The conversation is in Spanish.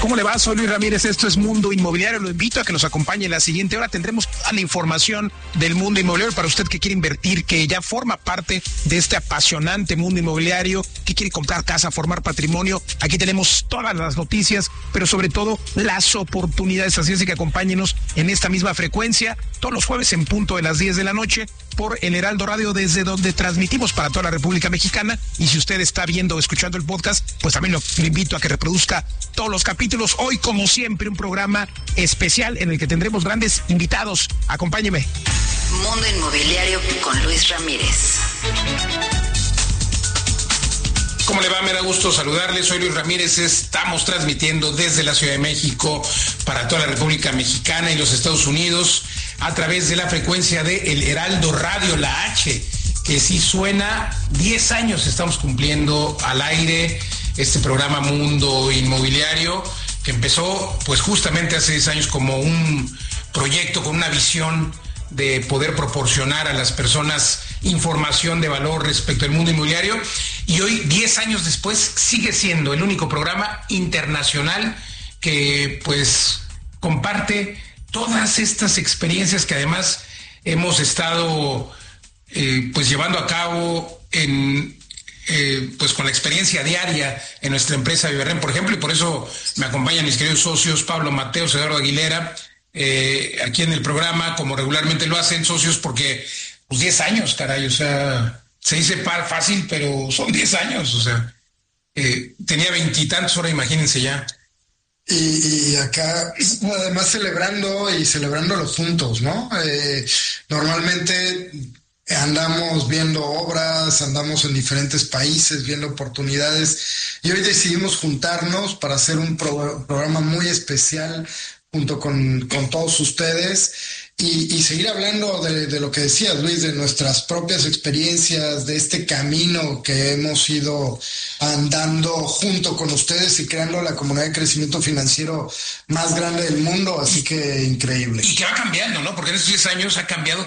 ¿Cómo le va? Soy Luis Ramírez, esto es Mundo Inmobiliario. Lo invito a que nos acompañe en la siguiente hora. Tendremos toda la información del mundo inmobiliario para usted que quiere invertir, que ya forma parte de este apasionante mundo inmobiliario, que quiere comprar casa, formar patrimonio. Aquí tenemos todas las noticias, pero sobre todo las oportunidades. Así es que acompáñenos en esta misma frecuencia todos los jueves en punto de las 10 de la noche por el Heraldo Radio, desde donde transmitimos para toda la República Mexicana. Y si usted está viendo o escuchando el podcast, pues también lo invito a que reproduzca todos los capítulos. Hoy, como siempre, un programa especial en el que tendremos grandes invitados. Acompáñeme. Mundo Inmobiliario con Luis Ramírez. ¿Cómo le va? Me da gusto saludarle. Soy Luis Ramírez. Estamos transmitiendo desde la Ciudad de México para toda la República Mexicana y los Estados Unidos a través de la frecuencia de El Heraldo Radio, la H, que sí suena. 10 años estamos cumpliendo al aire este programa Mundo Inmobiliario, que empezó pues justamente hace 10 años como un proyecto con una visión de poder proporcionar a las personas información de valor respecto al mundo inmobiliario, y hoy, 10 años después, sigue siendo el único programa internacional que pues comparte todas estas experiencias que además hemos estado pues llevando a cabo pues con la experiencia diaria en nuestra empresa Viverren, por ejemplo, y por eso me acompañan mis queridos socios Pablo Mateos, Eduardo Aguilera, aquí en el programa, como regularmente lo hacen, socios, porque pues 10 años, caray, o sea, se dice fácil, pero son 10 años, o sea, tenía 20 y tantos, ahora imagínense ya. Y acá, además celebrándolo juntos, ¿no? Normalmente andamos viendo obras, andamos en diferentes países, viendo oportunidades, y hoy decidimos juntarnos para hacer un programa muy especial junto con todos ustedes y seguir hablando de lo que decías, Luis, de nuestras propias experiencias, de este camino que hemos ido andando junto con ustedes y creando la comunidad de crecimiento financiero más grande del mundo, así que increíble. Y que va cambiando, ¿no? Porque en estos 10 años ha cambiado